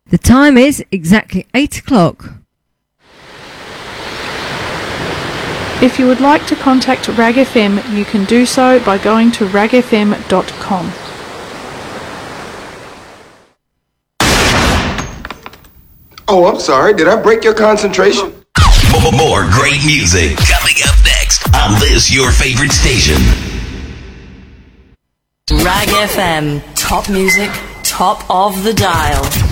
The time is exactly 8 o'clock. If you would like to contact RAG FM, you can do so by going to ragfm.com. Oh, I'm sorry. Did I break your concentration? More great music coming up next on this your favorite station. RAG FM, top music, top of the dial.